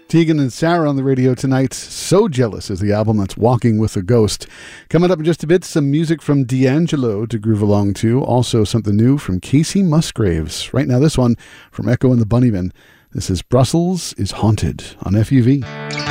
Tegan and Sarah on the radio tonight. So Jealous is the album. That's Walking with a Ghost. Coming up in just a bit, some music from D'Angelo to groove along to. Also something new from Casey Musgraves. Right now, this one from Echo and the Bunnymen. This is Brussels is Haunted on FUV.